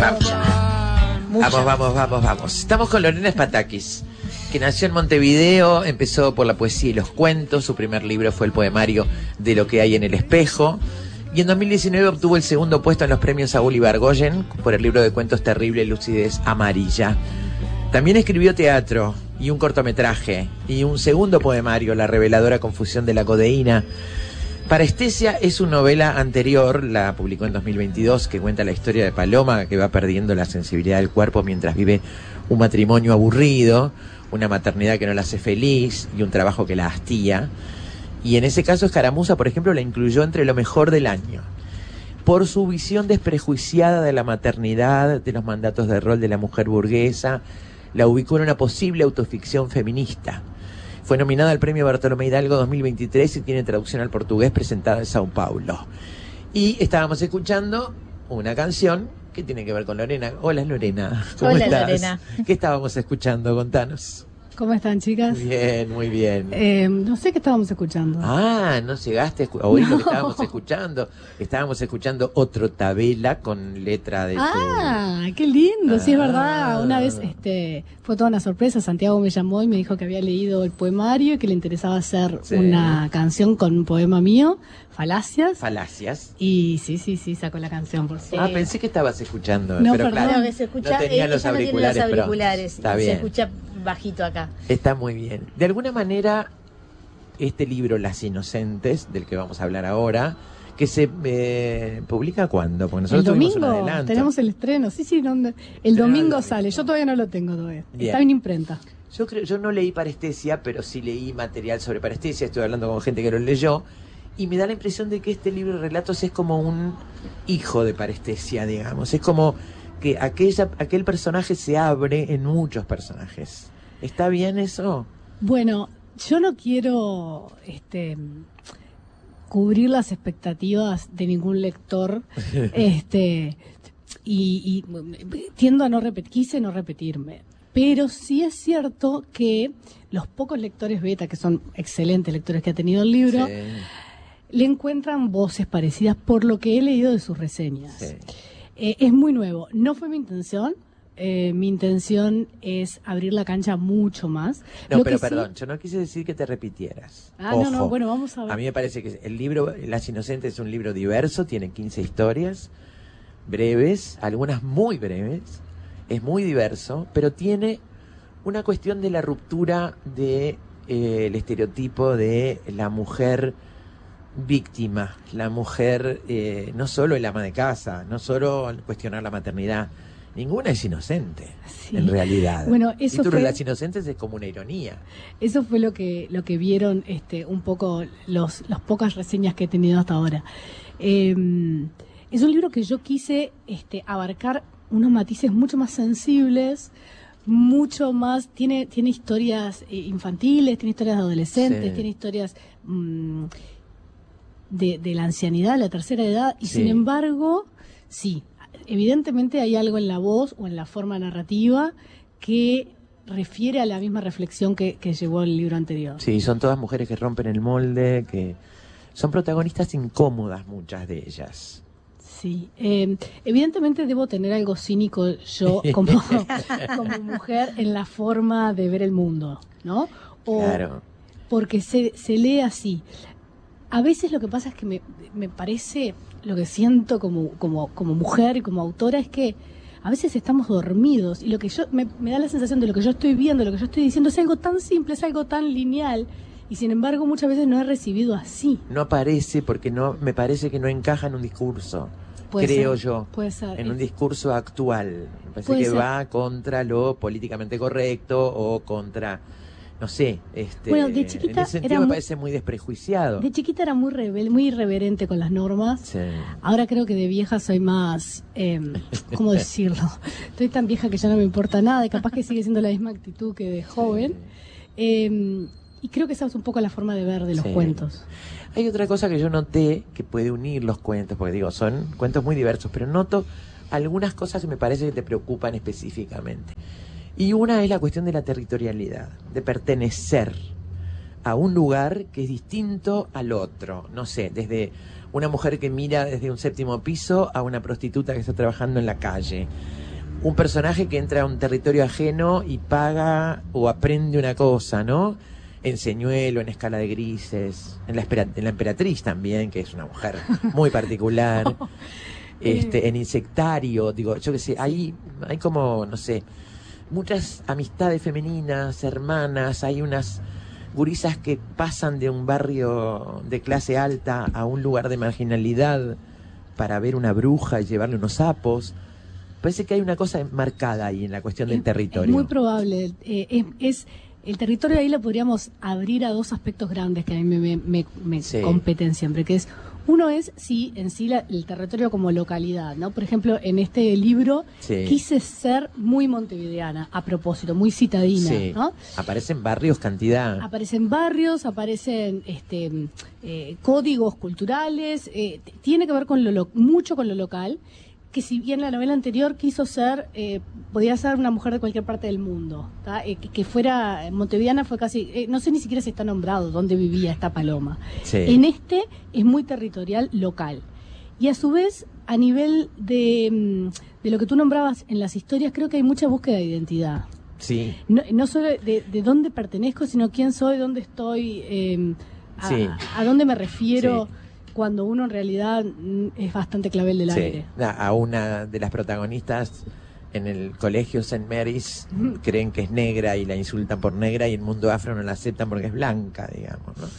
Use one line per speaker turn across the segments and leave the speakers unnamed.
Vamos. Estamos con Lorena Spatakis, que nació en Montevideo, empezó por la poesía y los cuentos. Su primer libro fue el poemario De lo que hay en el espejo. Y en 2019 obtuvo el segundo puesto en los premios Saúl Ibargoyen por el libro de cuentos Terrible Lucidez Amarilla. También escribió teatro y un cortometraje y un segundo poemario, La reveladora confusión de la codeína. Parestesia es su novela anterior, la publicó en 2022, que cuenta la historia de Paloma, que va perdiendo la sensibilidad del cuerpo mientras vive un matrimonio aburrido, una maternidad que no la hace feliz y un trabajo que la hastía. Y en ese caso Escaramuza, por ejemplo, la incluyó entre lo mejor del año. Por su visión desprejuiciada de la maternidad, de los mandatos de rol de la mujer burguesa, la ubicó en una posible autoficción feminista. Fue nominada al Premio Bartolomé Hidalgo 2023 y tiene traducción al portugués presentada en Sao Paulo. Y estábamos escuchando una canción que tiene que ver con Lorena. Hola Lorena, ¿cómo estás?
Lorena.
¿Qué estábamos escuchando? Contanos.
¿Cómo están, chicas?
Bien, muy bien.
No sé qué estábamos escuchando.
No llegaste a oír lo que estábamos escuchando. Estábamos escuchando Otro Tabela con letra de
qué lindo, sí es verdad. Una vez fue toda una sorpresa. Santiago me llamó y me dijo que había leído el poemario y que le interesaba hacer una canción con un poema mío, Falacias. Y sí, sacó la canción por sí.
Pensé que estabas escuchando.
No,
pero
perdón.
claro,
Que se escucha,
no tenía los
ella no tiene los auriculares.
Está bien.
Se escucha bajito acá.
Está muy bien. De alguna manera, este libro, Las Inocentes, del que vamos a hablar ahora, que se publica ¿cuándo? Porque nosotros
el domingo
tuvimos un adelanto.
tenemos el estreno. El domingo sale. Yo todavía no lo tengo todavía.
Bien.
Está en imprenta.
Yo no leí Parestesia, pero sí leí material sobre Parestesia. Estoy hablando con gente que lo leyó. Y me da la impresión de que este libro de relatos es como un hijo de Parestesia, digamos. Es como que aquel personaje se abre en muchos personajes. ¿Está bien eso?
Bueno, yo no quiero cubrir las expectativas de ningún lector, y tiendo a quise no repetirme. Pero sí es cierto que los pocos lectores beta, que son excelentes lectores que ha tenido el libro, le encuentran voces parecidas por lo que he leído de sus reseñas.
Sí.
Es muy nuevo. No fue mi intención. Mi intención es abrir la cancha mucho más.
Perdón, yo no quise decir que te repitieras. Ojo.
No, bueno, vamos a ver.
A mí me parece que el libro Las Inocentes es un libro diverso, tiene 15 historias breves, algunas muy breves, es muy diverso, pero tiene una cuestión de la ruptura de el estereotipo de la mujer víctima, la mujer no solo el ama de casa, no solo cuestionar la maternidad. Ninguna es inocente, en realidad.
Bueno, eso
Las Inocentes es como una ironía.
Eso fue lo que vieron un poco las pocas reseñas que he tenido hasta ahora. Es un libro que yo quise abarcar unos matices mucho más sensibles, mucho más, tiene historias infantiles, tiene historias de adolescentes, tiene historias de la ancianidad, la tercera edad, y sin embargo, evidentemente hay algo en la voz o en la forma narrativa que refiere a la misma reflexión que llevó el libro anterior. Sí,
son todas mujeres que rompen el molde, que son protagonistas incómodas, muchas de ellas.
Sí, evidentemente debo tener algo cínico yo como mujer en la forma de ver el mundo, ¿no?
Claro.
Porque se lee así. A veces lo que pasa es que me parece, lo que siento como mujer y como autora es que a veces estamos dormidos y lo que me da la sensación de lo que yo estoy viendo, lo que yo estoy diciendo es algo tan simple, es algo tan lineal y sin embargo muchas veces no he recibido así.
No aparece porque me parece que no encaja en un discurso, creo yo,
puede ser.
En un discurso actual. Me parece que va contra lo políticamente correcto o contra... No sé,
bueno, de chiquita
en ese sentido me parece muy desprejuiciado.
De chiquita era muy rebelde, muy irreverente con las normas.
Sí.
Ahora creo que de vieja soy más, ¿cómo decirlo? Estoy tan vieja que ya no me importa nada, y capaz que sigue siendo la misma actitud que de joven. Y creo que esa es un poco la forma de ver de los cuentos.
Hay otra cosa que yo noté que puede unir los cuentos, porque digo, son cuentos muy diversos, pero noto algunas cosas que me parece que te preocupan específicamente. Y una es la cuestión de la territorialidad, de pertenecer. a un lugar que es distinto al otro. No sé, desde una mujer que mira desde un 7º piso a una prostituta que está trabajando en la calle. Un personaje que entra a un territorio ajeno y paga o aprende una cosa, ¿no? En Señuelo, en Escala de Grises, en la Emperatriz también, que es una mujer muy particular. En Insectario, digo, yo qué sé, hay como, no sé, muchas amistades femeninas, hermanas, hay unas gurisas que pasan de un barrio de clase alta a un lugar de marginalidad para ver una bruja y llevarle unos sapos. Parece que hay una cosa marcada ahí en la cuestión del territorio.
Es muy probable. El territorio ahí lo podríamos abrir a dos aspectos grandes que a mí me competen siempre, que es, uno es en sí el territorio como localidad, ¿no? Por ejemplo, en este libro quise ser muy montevideana, a propósito, muy citadina, ¿no?
Aparecen barrios cantidad.
Aparecen barrios, aparecen códigos culturales, tiene que ver con mucho con lo local, que si bien la novela anterior quiso ser, podía ser una mujer de cualquier parte del mundo, que fuera montevideana, fue casi, no sé ni siquiera si está nombrado dónde vivía esta paloma. En este es muy territorial, local. Y a su vez, a nivel de lo que tú nombrabas en las historias, creo que hay mucha búsqueda de identidad.
Sí.
No solo de dónde pertenezco, sino quién soy, dónde estoy, a dónde me refiero. Sí. Cuando uno en realidad es bastante clavel del aire.
A una de las protagonistas en el colegio St. Mary's creen que es negra y la insultan por negra, y en el mundo afro no la aceptan porque es blanca, digamos, ¿no?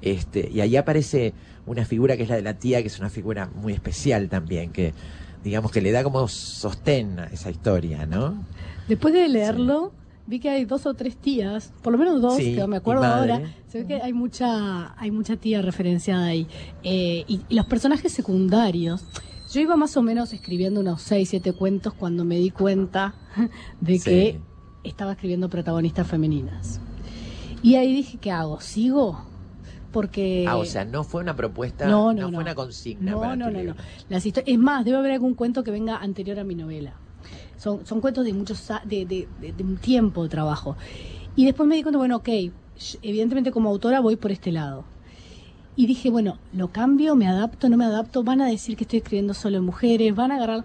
Y ahí aparece una figura que es la de la tía, que es una figura muy especial también, que digamos que le da como sostén a esa historia, ¿no?
Después de leerlo, vi que hay 2 o 3 tías, por lo menos 2, que me acuerdo ahora. Se ve que hay mucha tía referenciada ahí. Y los personajes secundarios. Yo iba más o menos escribiendo unos 6, 7 cuentos cuando me di cuenta de que estaba escribiendo protagonistas femeninas. Y ahí dije, ¿qué hago? ¿Sigo? Porque...
o sea, no fue una propuesta, no fue una consigna para tu libro.
Es más, debe haber algún cuento que venga anterior a mi novela. Son cuentos de de un tiempo de trabajo. Y después me di cuenta, bueno, ok, evidentemente como autora voy por este lado. Y dije, bueno, lo cambio, me adapto, no me adapto, van a decir que estoy escribiendo solo en mujeres, van a agarrar...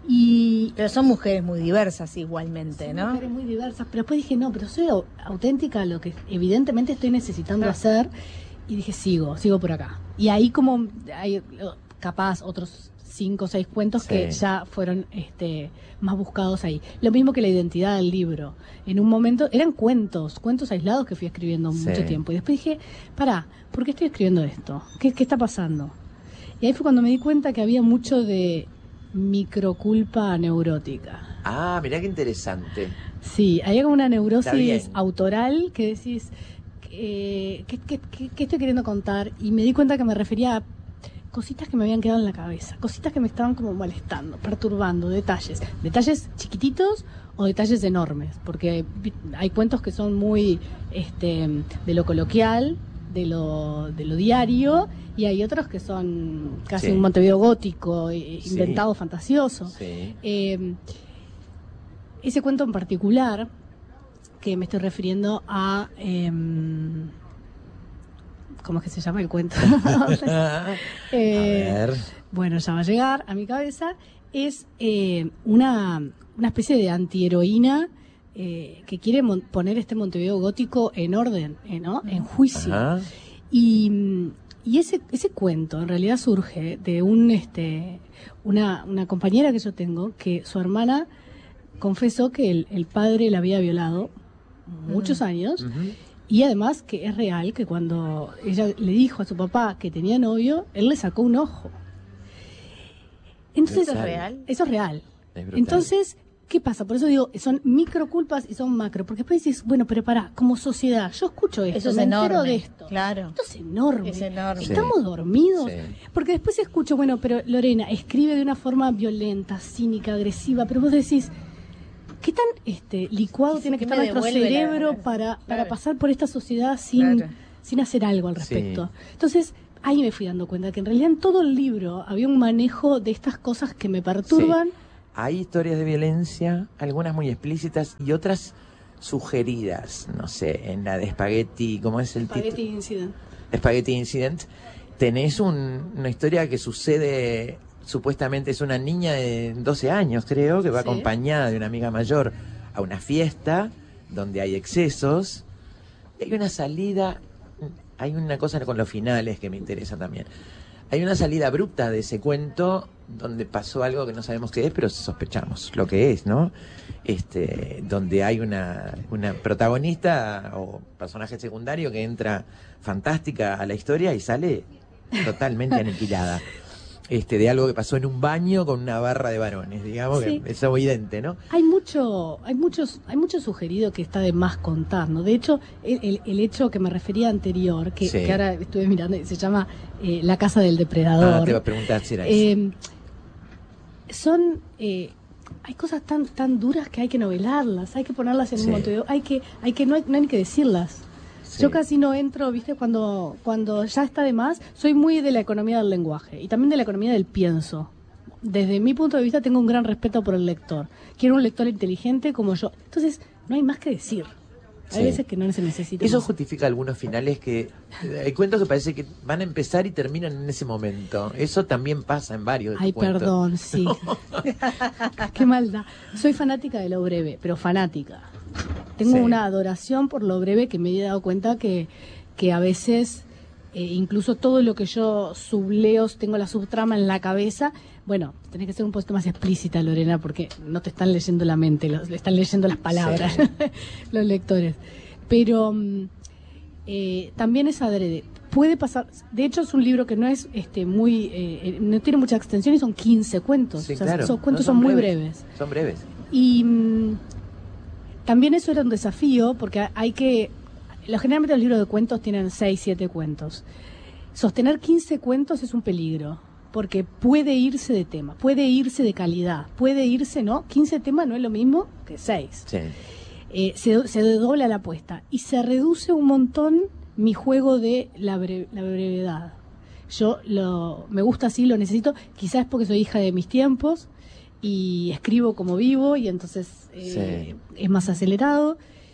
Pero son mujeres muy diversas igualmente, ¿no? Son
mujeres muy diversas, pero después dije, no, pero soy auténtica a lo que evidentemente estoy necesitando hacer. Y dije, sigo por acá. Y ahí como hay capaz otros 5 o 6 cuentos que ya fueron más buscados ahí. Lo mismo que la identidad del libro. En un momento eran cuentos aislados que fui escribiendo mucho tiempo. Y después dije, ¿por qué estoy escribiendo esto? ¿Qué está pasando? Y ahí fue cuando me di cuenta que había mucho de microculpa neurótica.
Mirá qué interesante.
Sí, hay como una neurosis autoral que decís, ¿qué estoy queriendo contar? Y me di cuenta que me refería a cositas que me habían quedado en la cabeza, cositas que me estaban como molestando, perturbando, detalles chiquititos o detalles enormes, porque hay cuentos que son muy de lo coloquial, de lo diario, y hay otros que son casi un Montevideo gótico, inventado, fantasioso. Ese cuento en particular, que me estoy refiriendo a... ¿cómo es que se llama el cuento?
A ver.
Bueno, ya va a llegar a mi cabeza. Es una especie de antiheroína que quiere poner este Montevideo gótico en orden, ¿no? En juicio. Ajá. Y ese cuento en realidad surge de una compañera que yo tengo, que su hermana confesó que el padre la había violado muchos años. Y además que es real que cuando ella le dijo a su papá que tenía novio, él le sacó un ojo. Entonces,
¿eso es real?
Eso es real. Entonces, ¿qué pasa? Por eso digo, son microculpas y son macro. Porque después dices, bueno, pero como sociedad, yo escucho esto,
eso es
entero de esto.
Claro.
Esto es enorme.
Sí.
¿Estamos dormidos? Sí. Porque después escucho, bueno, pero Lorena escribe de una forma violenta, cínica, agresiva, pero vos decís... ¿Qué tan licuado tiene que estar nuestro cerebro para pasar por esta sociedad sin hacer algo al respecto? Sí. Entonces, ahí me fui dando cuenta que en realidad en todo el libro había un manejo de estas cosas que me perturban.
Sí. Hay historias de violencia, algunas muy explícitas y otras sugeridas, no sé, en la de Spaghetti, ¿cómo es el título?
Spaghetti Incident.
Spaghetti Incident, tenés una historia que sucede, supuestamente es una niña de 12 años, creo, que va
Sí.
acompañada de una amiga mayor a una fiesta donde hay excesos. Y hay una salida, hay una cosa con los finales que me interesa también. Hay una salida abrupta de ese cuento donde pasó algo que no sabemos qué es, pero sospechamos lo que es, ¿no? Donde hay una protagonista o personaje secundario que entra fantástica a la historia y sale totalmente aniquilada. De algo que pasó en un baño con una barra de varones, digamos,
Sí.
que es evidente, ¿no?
Hay mucho sugerido que está de más contar, ¿no? De hecho, el hecho que me refería anterior,
Sí.
que ahora estuve mirando, se llama La casa del depredador.
Te iba a preguntar si era eso.
Hay cosas tan duras que hay que novelarlas, hay que ponerlas en
Sí.
un montón de, no hay ni que decirlas.
Sí.
Yo casi no entro, ¿viste? Cuando ya está de más, soy muy de la economía del lenguaje y también de la economía del pienso. Desde mi punto de vista tengo un gran respeto por el lector. Quiero un lector inteligente como yo. Entonces, no hay más que decir. Hay
Sí.
veces que no se necesita
Eso
más.
justifica algunos finales que... Hay cuentos que parece que van a empezar y terminan en ese momento. Eso también pasa en varios de tus
Ay,
cuentos.
perdón, sí. Qué maldad. Soy fanática de lo breve, pero fanática. Tengo
Sí.
una adoración por lo breve que me he dado cuenta que a veces, incluso todo lo que yo subleo, tengo la subtrama en la cabeza. Bueno, tenés que ser un poquito más explícita, Lorena, porque no te están leyendo la mente, le están leyendo las palabras
Sí.
los lectores. Pero también es adrede. Puede pasar, de hecho es un libro que no es no tiene mucha extensión y son 15 cuentos.
Sí,
O sea,
claro.
esos cuentos
No,
son muy breves.
Son breves.
Y también eso era un desafío porque generalmente los libros de cuentos tienen 6, 7 cuentos. Sostener 15 cuentos es un peligro porque puede irse de tema, puede irse de calidad, puede irse, ¿no? 15 temas no es lo mismo que 6.
Sí.
Se dobla la apuesta y se reduce un montón mi juego de la brevedad. Me gusta así, lo necesito, quizás porque soy hija de mis tiempos y escribo como vivo y entonces
Sí.
es más acelerado.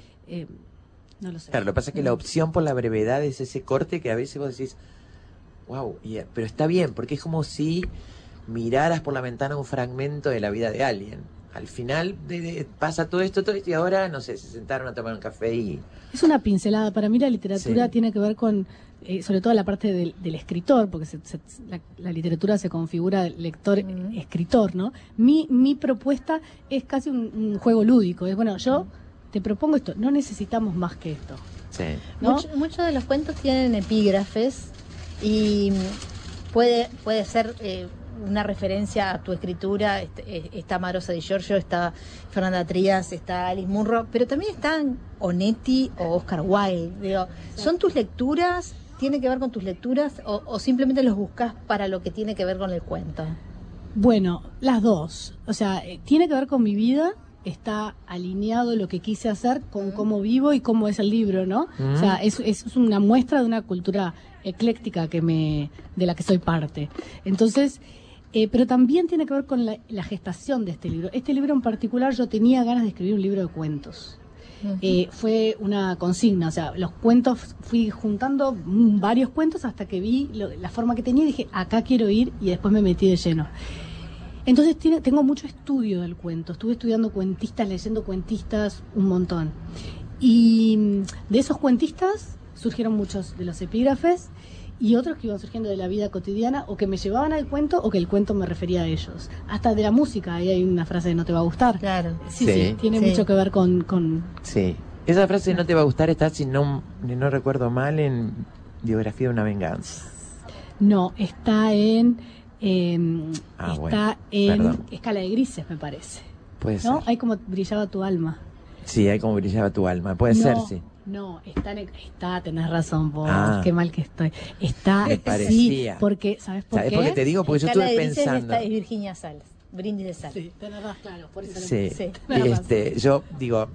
No lo sé.
Claro, lo que pasa es que la opción por la brevedad es ese corte que a veces vos decís, wow, pero está bien, porque es como si miraras por la ventana un fragmento de la vida de alguien. Al final pasa todo esto y ahora, no sé, se sentaron a tomar un café y...
Es una pincelada. Para mí la literatura
Sí.
tiene que ver con, sobre todo la parte del escritor, porque la literatura se configura lector-escritor, ¿no? Mi propuesta es casi un juego lúdico. Es, bueno, yo te propongo esto, no necesitamos más que esto.
Sí.
¿No?
Muchos de los cuentos tienen epígrafes y puede ser una referencia a tu escritura. Está Marosa Di Giorgio, está Fernanda Trías, está Alice Munro, pero también están Onetti o Oscar Wilde. Digo, ¿son tus lecturas? ¿Tiene que ver con tus lecturas o simplemente los buscas para lo que tiene que ver con el cuento?
Bueno, las dos. O sea, tiene que ver con mi vida, está alineado lo que quise hacer con cómo vivo y cómo es el libro, ¿no? O sea, es una muestra de una cultura ecléctica de la que soy parte. Entonces, pero también tiene que ver con la gestación de este libro. Este libro en particular, yo tenía ganas de escribir un libro de cuentos. Fue una consigna, o sea, los cuentos, fui juntando varios cuentos hasta que vi la forma que tenía y dije, acá quiero ir, y después me metí de lleno. Entonces tengo mucho estudio del cuento, estuve estudiando cuentistas, leyendo cuentistas, un montón. Y de esos cuentistas surgieron muchos de los epígrafes y otros que iban surgiendo de la vida cotidiana o que me llevaban al cuento o que el cuento me refería a ellos. Hasta de la música, ahí hay una frase de no te va a gustar.
Claro.
Sí, tiene
Sí.
mucho que ver con...
Sí. Esa frase no te va a gustar, está, si no recuerdo mal, en Biografía de una venganza.
No, está en...
bueno, perdón.
Escala de Grises, me parece.
Puede
¿No?
ser.
Hay como brillaba tu alma.
Sí, hay como brillaba tu alma. Puede ser, sí.
No, está, tenés razón vos,
Ah.
qué mal que estoy. Está,
Me parecía.
sí, porque, ¿sabes por
¿Sabes
qué?
por qué te digo? Porque yo
Escala
estuve
de Grises
pensando.
es Virginia Salas, Brindis de Sal.
Sí, tenés razón, claro, por eso lo
Sí,
Sí.
tenés razón.
yo digo,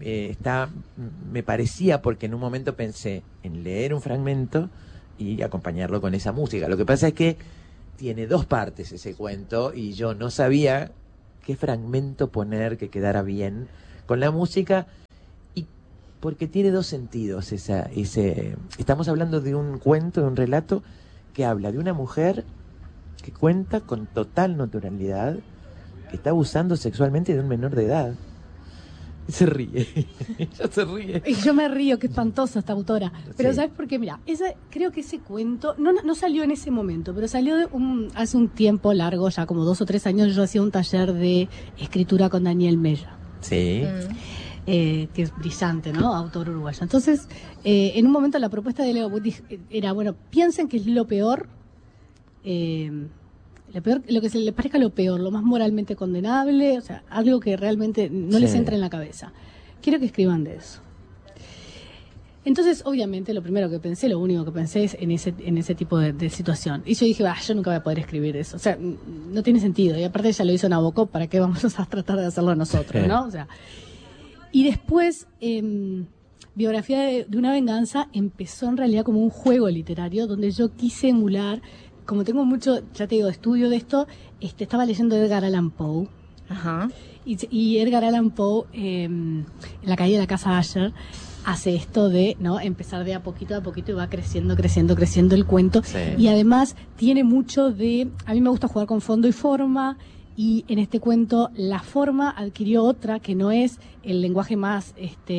me parecía porque en un momento pensé en leer un fragmento y acompañarlo con esa música. Lo que pasa es que tiene dos partes ese cuento y yo no sabía qué fragmento poner que quedara bien con la música y porque tiene dos sentidos. Estamos hablando de un cuento, de un relato que habla de una mujer que cuenta con total naturalidad que está abusando sexualmente de un menor de edad. Y se ríe, ella se ríe.
Y yo me río, qué espantosa esta autora. Pero
Sí.
¿sabes por qué? Mira, creo que ese cuento no salió en ese momento, pero salió hace un tiempo largo, ya como 2 o 3 años, yo hacía un taller de escritura con Daniel Mella.
Sí.
Que es brillante, ¿no? Autor uruguayo. Entonces, en un momento la propuesta de Leo era, bueno, piensen que es lo peor, lo que se les parezca lo peor, lo más moralmente condenable, o sea, algo que realmente no
Sí.
les entre en la cabeza. Quiero que escriban de eso. Entonces, obviamente, lo único que pensé es en ese tipo de situación. Y yo dije, yo nunca voy a poder escribir eso. O sea, no tiene sentido. Y aparte ella lo hizo Nabokov, ¿para qué vamos a tratar de hacerlo nosotros, no? O sea, y después, Biografía de una venganza empezó en realidad como un juego literario donde yo quise emular, como tengo mucho, ya te digo, estudio de esto, estaba leyendo Edgar Allan Poe.
Ajá.
Y Edgar Allan Poe, en La caída de la casa Asher, hace esto de no empezar de a poquito y va creciendo el cuento.
Sí.
Y además tiene mucho de, a mí me gusta jugar con fondo y forma, y en este cuento la forma adquirió otra que no es el lenguaje más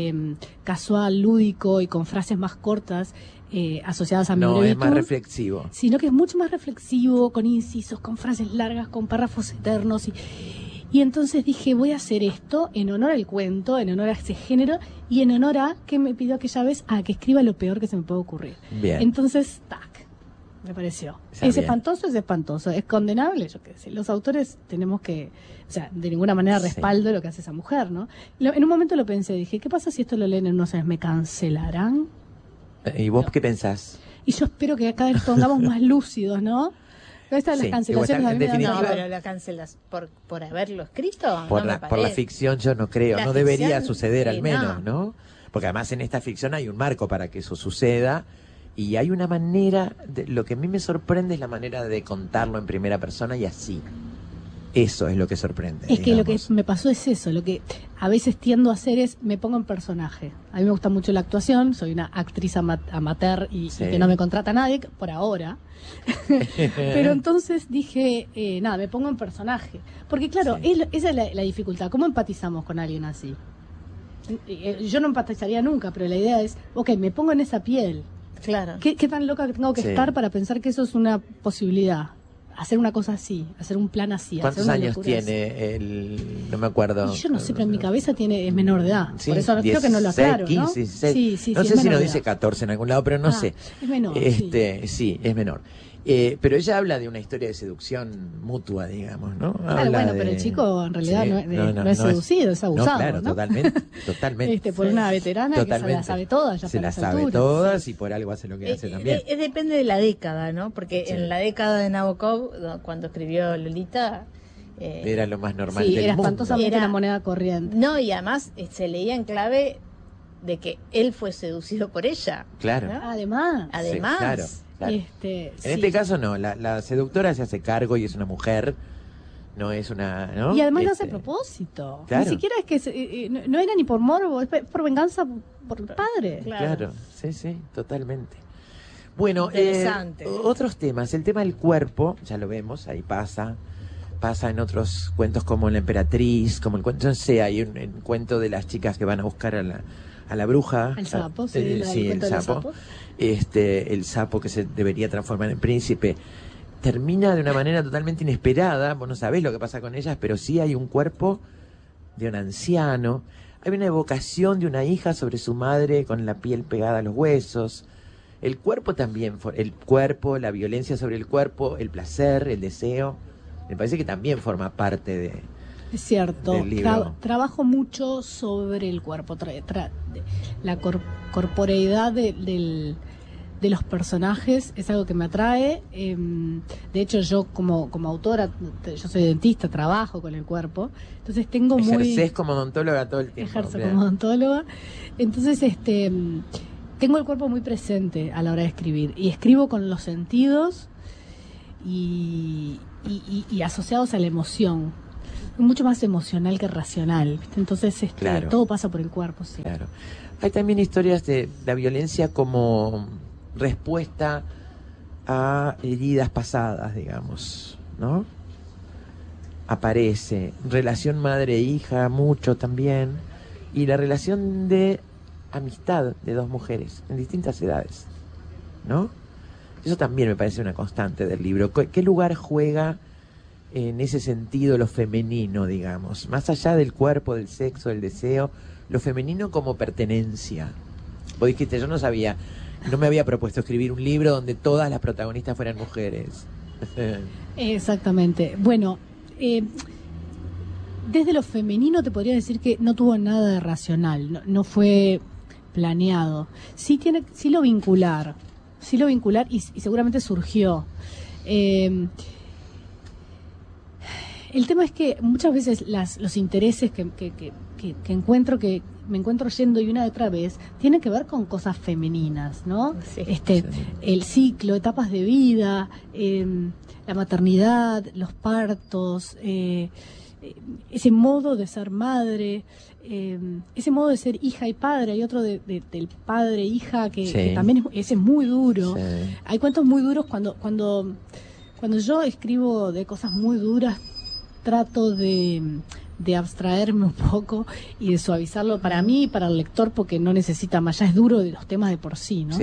casual, lúdico y con frases más cortas asociadas a mi
No, es
brevitud,
más reflexivo.
sino que es mucho más reflexivo, con incisos, con frases largas, con párrafos eternos. Y entonces dije, voy a hacer esto en honor al cuento, en honor a ese género y en honor a, que me pidió aquella vez, a que escriba lo peor que se me puede ocurrir.
Bien.
Entonces, me pareció.
Está
Es
bien.
espantoso, es condenable, yo qué sé. Los autores tenemos que, o sea, de ninguna manera
Sí.
respaldo lo que hace esa mujer, ¿no? En un momento lo pensé, dije, ¿qué pasa si esto lo leen en unos años? ¿Me cancelarán?
¿Y vos qué pensás?
Y yo espero que cada vez pongamos más lúcidos, ¿no? Estas
Sí,
las cancelaciones
igual,
a mí me dan
en
No,
definitiva-
pero la cancelas por haberlo escrito.
Por,
no me
por la
parece.
ficción yo no creo,
La
no debería
ficción,
suceder al
sí,
menos, ¿no? Porque además en esta ficción hay un marco para que eso suceda y hay una manera, lo que a mí me sorprende es la manera de contarlo en primera persona y así. Eso es lo que sorprende.
Es que lo que
digamos.
me pasó es eso, lo que a veces tiendo a hacer es, me pongo en personaje. A mí me gusta mucho la actuación, soy una actriz amateur y
Sí.
que no me contrata nadie, por ahora. Pero entonces dije, nada, me pongo en personaje. Porque claro,
Sí.
esa es la dificultad. ¿Cómo empatizamos con alguien así? Yo no empatizaría nunca, pero la idea es, ok, me pongo en esa piel.
Claro.
¿Qué tan loca que tengo que
Sí.
estar para pensar que eso es una posibilidad? Hacer una cosa así, hacer un plan así.
¿Cuántos
hacer una
años
locura así.
tiene no me acuerdo.
Y yo no sé, pero en mi cabeza es menor de edad.
Sí,
Por eso creo que no lo
16,
aclaro,
15,
¿no?
16.
Sí,
No
sí,
sé
es
si
menor
nos
de
dice
edad.
14 en algún lado, pero no
Ah,
sé.
es menor,
Sí, es menor. Pero ella habla de una historia de seducción mutua, digamos, ¿no?
Claro,
Habla
bueno,
de-
pero el chico en realidad
Sí,
no es seducido, es abusado,
No, claro,
¿no?
totalmente.
Por una veterana que se la sabe todas, ya
se
para
las
las
sabe
alturas.
todas y por algo hace lo que hace también.
Depende de la década, ¿no? Porque
Sí.
en la década de Nabokov, cuando escribió Lolita...
Era lo más normal
Sí,
del
era
mundo.
espantosamente
Era-
una moneda corriente.
No, y además se leía en clave de que él fue seducido por ella.
Claro.
¿no?
Además,
Además,
claro. Claro.
sí.
En este caso no, la seductora se hace cargo y es una mujer, no es una... ¿no?
Y además lo hace a propósito.
Claro.
Ni siquiera es que no era ni por morbo, es por venganza por el padre.
Claro, sí, totalmente. Bueno,
Interesante.
otros temas, el tema del cuerpo, ya lo vemos, ahí pasa en otros cuentos como La Emperatriz, como el cuento, no sé, hay un cuento de las chicas que van a buscar a la bruja.
El sapo, sí,
el
cuento de los
sapo.
sapos.
El sapo que se debería transformar en príncipe. Termina de una manera totalmente inesperada, vos no sabés lo que pasa con ellas, pero sí hay un cuerpo de un anciano, hay una evocación de una hija sobre su madre con la piel pegada a los huesos. El cuerpo también, el cuerpo, la violencia sobre el cuerpo, el placer, el deseo, me parece que también forma parte de...
Es cierto,
del libro.
trabajo mucho sobre el cuerpo, la corporeidad de los personajes es algo que me atrae. De hecho, yo como autora, yo soy dentista, trabajo con el cuerpo, entonces tengo
Ejercés como odontóloga todo el tiempo.
Ejerzo
bien.
como odontóloga, entonces tengo el cuerpo muy presente a la hora de escribir y escribo con los sentidos y asociados a la emoción. mucho más emocional que racional, ¿viste? Entonces
Claro.
todo pasa por el cuerpo, sí.
Claro. Hay también historias de la violencia como respuesta a heridas pasadas, digamos, ¿no? Aparece relación madre-hija mucho también, y la relación de amistad de dos mujeres en distintas edades, ¿no? Eso también me parece una constante del libro. ¿Qué lugar juega en ese sentido lo femenino, digamos? Más allá del cuerpo, del sexo, del deseo, lo femenino como pertenencia. Vos dijiste, yo no sabía, no me había propuesto escribir un libro donde todas las protagonistas fueran mujeres.
Exactamente. Bueno, desde lo femenino te podría decir que no tuvo nada de racional, no fue planeado. Sí lo vincular y seguramente surgió. El tema es que muchas veces los intereses que me encuentro yendo y una y otra vez tienen que ver con cosas femeninas, ¿no?
Sí.
El ciclo, etapas de vida, la maternidad, los partos, ese modo de ser madre, ese modo de ser hija y padre. Hay otro del padre hija que también ese es muy duro.
Sí.
Hay cuentos muy duros cuando yo escribo de cosas muy duras, trato de abstraerme un poco y de suavizarlo para mí y para el lector, porque no necesita más, ya es duro de los temas de por sí, ¿no?
Sí.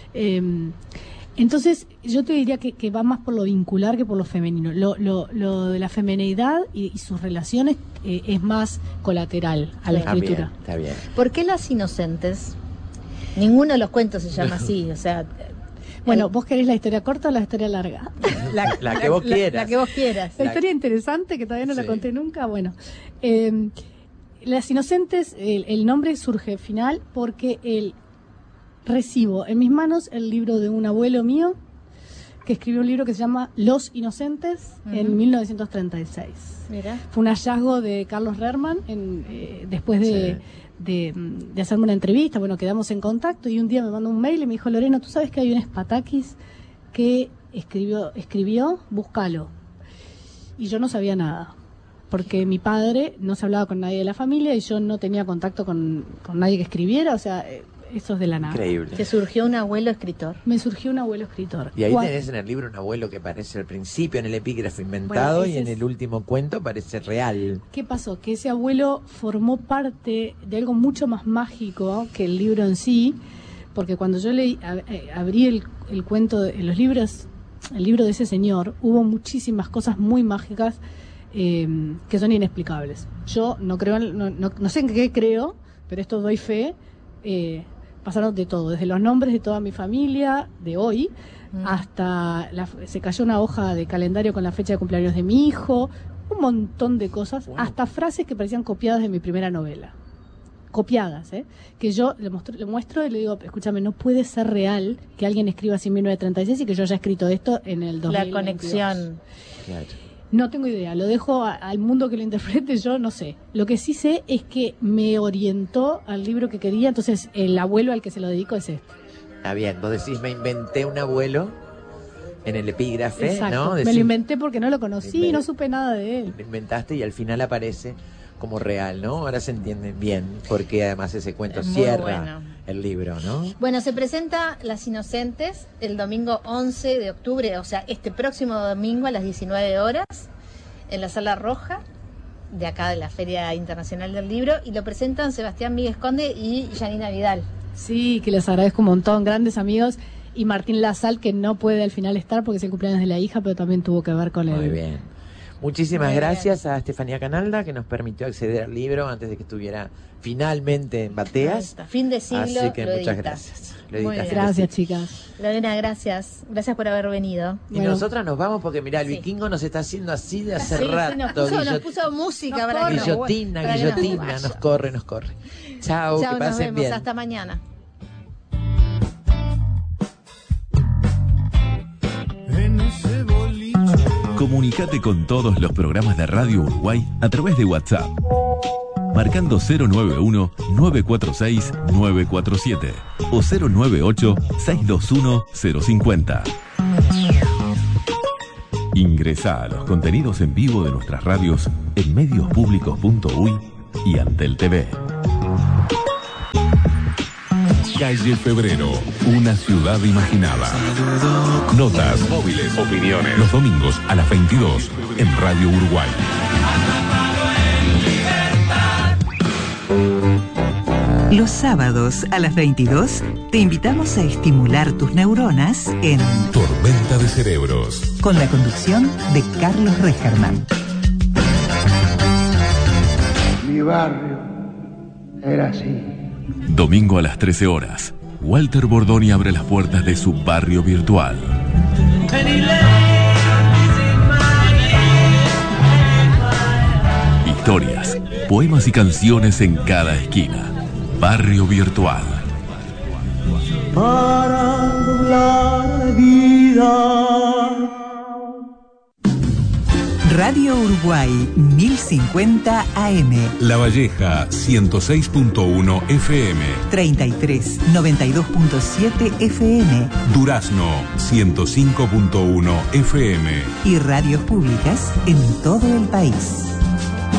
Entonces yo te diría que va más por lo vincular que por lo femenino. Lo de la femineidad y sus relaciones es más colateral a la escritura.
Está bien.
¿Por qué Las Inocentes? Ninguno de los cuentos se llama así, o sea...
Bueno, ¿vos querés la historia corta o la historia larga?
La que vos quieras.
La que vos quieras.
La historia interesante, que todavía no la
Sí.
conté nunca, bueno. Las Inocentes, el nombre surge final porque recibo en mis manos el libro de un abuelo mío que escribió un libro que se llama Los Inocentes en 1936.
Mira.
Fue un hallazgo de Carlos Rerman después de hacerme una entrevista. Bueno, quedamos en contacto y un día me mandó un mail y me dijo: Lorena, ¿tú sabes que hay un Spatakis que escribió? Búscalo. Y yo no sabía nada, porque mi padre no se hablaba con nadie de la familia y yo no tenía contacto con nadie que escribiera, o sea, eso es de la nada.
Increíble.
Te surgió un abuelo escritor.
Me surgió un abuelo escritor.
Y ahí tenés en el libro un abuelo que aparece al principio en el epígrafe inventado,
Bueno,
y en el último cuento parece real.
¿Qué pasó? Que ese abuelo formó parte de algo mucho más mágico que el libro en sí, porque cuando yo abrí el cuento, los libros, el libro de ese señor, hubo muchísimas cosas muy mágicas que son inexplicables. Yo no creo, no sé en qué creo, pero esto doy fe. Pasaron de todo, desde los nombres de toda mi familia de hoy hasta se cayó una hoja de calendario con la fecha de cumpleaños de mi hijo, un montón de cosas, hasta frases que parecían copiadas de mi primera novela, copiadas, que yo le muestro y le digo: escúchame, no puede ser real que alguien escriba así en 1936 y que yo haya escrito esto en el 2022.
La conexión.
Claro.
No tengo idea, lo dejo al mundo que lo interprete, yo no sé. Lo que sí sé es que me orientó al libro que quería, entonces el abuelo al que se lo dedico es este.
Está bien, vos decís, me inventé un abuelo en el epígrafe,
Exacto.
¿no?
Me lo inventé porque no lo conocí y no supe nada de él.
Lo inventaste y al final aparece como real, ¿no? Ahora se entiende bien, porque además ese cuento
Es muy
cierra
bueno.
el libro, ¿no?
Bueno, se presenta Las Inocentes el domingo 11 de octubre, o sea, este próximo domingo a las 19 horas, en la Sala Roja, de acá de la Feria Internacional del Libro, y lo presentan Sebastián Miguel Conde y Janina Vidal.
Sí, que les agradezco un montón, grandes amigos, y Martín Lazal, que no puede al final estar porque es el cumpleaños de la hija, pero también tuvo que ver con él.
Muy bien. Muchísimas
Muy
gracias a Estefanía Canalda, que nos permitió acceder al libro antes de que estuviera finalmente en Bateas.
Fin de siglo.
Así que
lo
muchas
edita.
gracias. Lo
Muy
edita
bien.
Fin de
Gracias,
Siglo.
chicas.
Lorena, gracias. Gracias por haber venido.
Y
Bueno.
nosotras nos vamos porque, mirá, el
Sí.
vikingo nos está haciendo así de hace
Sí,
rato.
sí, nos puso música
Nos
para
corre.
que
Guillotina,
para que nos
guillotina,
vaya.
nos corre, nos corre. Chao,
Chao,
que
nos
pasen
vemos.
bien.
Hasta mañana.
Comunicate con todos los programas de Radio Uruguay a través de WhatsApp. Marcando 091-946-947 o 098-621-050. Ingresá a los contenidos en vivo de nuestras radios en en mediospublicos.uy y Antel TV. Calle Febrero, una ciudad imaginada. Notas, móviles, opiniones. Los domingos a las 22 en Radio Uruguay.
Los sábados a las 22 te invitamos a estimular tus neuronas en
Tormenta de Cerebros,
con la conducción de Carlos Regerman.
Mi barrio era así.
Domingo a las 13 horas, Walter Bordoni abre las puertas de su barrio virtual. Historias, poemas y canciones en cada esquina. Barrio Virtual.
Para la vida.
Radio Uruguay 1050 AM.
La Valleja 106.1 FM.
33 92.7 FM.
Durazno 105.1 FM.
Y radios públicas en todo el país.